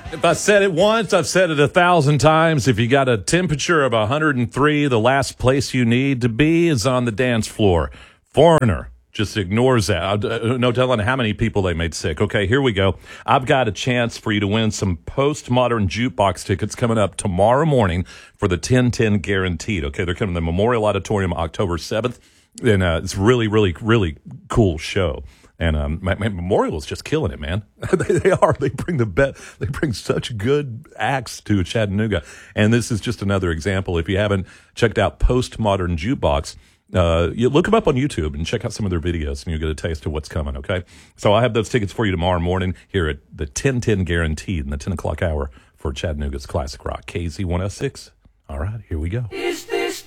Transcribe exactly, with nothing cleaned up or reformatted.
If I said it once, I've said it a thousand times. If you got a temperature of one hundred three, the last place you need to be is on the dance floor. Foreigner just ignores that. No telling how many people they made sick. Okay, here we go. I've got a chance for you to win some Postmodern Jukebox tickets coming up tomorrow morning for the ten ten Guaranteed. Okay, they're coming to the Memorial Auditorium October seventh. And uh, it's really, really, really cool show. And um, my, my Memorial is just killing it, man. they, they are. They bring the bet. They bring such good acts to Chattanooga. And this is just another example. If you haven't checked out Postmodern Jukebox, uh, you look them up on YouTube and check out some of their videos, and you'll get a taste of what's coming. Okay. So I have those tickets for you tomorrow morning here at the ten ten Guaranteed in the ten o'clock hour for Chattanooga's classic rock, K Z one oh six. All right, here we go.